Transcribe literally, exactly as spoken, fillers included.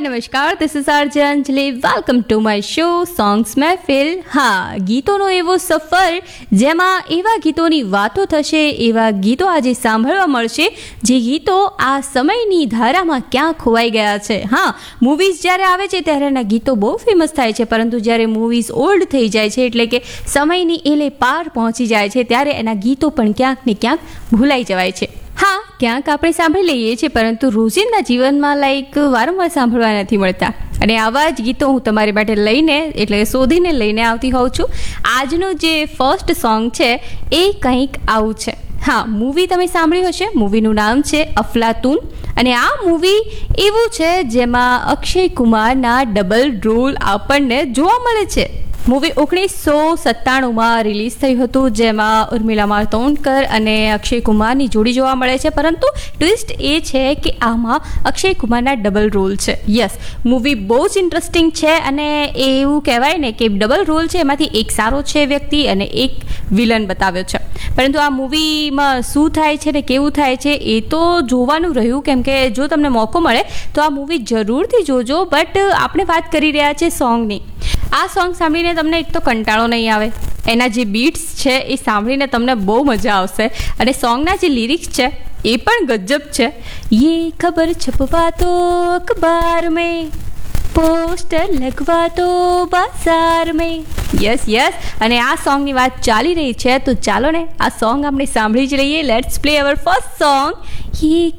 નમસ્કાર, this is R J Anjali. Welcome to my show songs મહેફિલ. હા, ગીતોનો એવો સફર જેમાં એવા ગીતોની વાતો થશે, એવા ગીતો આજે સાંભળવા મળશે જે ગીતો આ સમયની ધારામાં ક્યાં ખોવાઈ ગયા છે. હા, મૂવીઝ જ્યારે આવે છે ત્યારે એના ગીતો બહુ ફેમસ થાય છે, પરંતુ જ્યારે મૂવીઝ ઓલ્ડ થઈ જાય છે, એટલે કે સમયની એલે પાર પહોંચી જાય છે, ત્યારે એના ગીતો પણ ક્યાંક ને ક્યાંક ભૂલાઈ જવાય છે. હા, ક્યાંક આપણે સાંભળી લઈએ છીએ, પરંતુ રોજિંદા જીવનમાં લાઈક વારંવાર સાંભળવા નથી મળતા. અને આવા જ ગીતો હું તમારી માટે લઈને એટલે શોધીને લઈને આવતી હોઉં છું. આજનું જે ફર્સ્ટ સોંગ છે એ કંઈક આવું છે. હા, મૂવી તમે સાંભળ્યું હશે. મૂવીનું નામ છે અફલાતુન. અને આ મૂવી એવું છે જેમાં અક્ષય કુમારના ડબલ રોલ આપણને જોવા મળે છે. મૂવી ઓગણીસો સત્તાણુંમાં રિલીઝ થયું હતું, જેમાં ઉર્મિલા માતોંડકર અને અક્ષય કુમારની જોડી જોવા મળે છે. પરંતુ ટ્વિસ્ટ એ છે કે આમાં અક્ષય કુમારના ડબલ રોલ છે. યસ, મૂવી બહુ જ ઇન્ટરેસ્ટિંગ છે અને એવું કહેવાય ને કે ડબલ રોલ છે, એમાંથી એક સારો છે વ્યક્તિ અને એક વિલન બતાવ્યો છે. પરંતુ આ મૂવીમાં શું થાય છે ને કેવું થાય છે એ તો જોવાનું રહ્યું, કેમ કે જો તમને મોકો મળે તો આ મૂવી જરૂરથી જોજો. બટ આપણે વાત કરી રહ્યા છીએ સોંગની. આ સોંગ સાંભળીને તમને એક તો કંટાળો નહીં આવે, એના જે બીટ્સ છે એ સાંભળીને તમને બહુ મજા આવશે, અને સોંગના જે લિરિક્સ છે એ પણ ગજબ છે. યે ખબર છપવા તો અખબાર મેં, પોસ્ટર લગવા તો બાજાર મેં. યસ યસ અને આ સોંગની વાત ચાલી રહી છે, તો ચાલો ને આ સોંગ આપણે સાંભળી જ રહીએ. Let's play hour first song. યે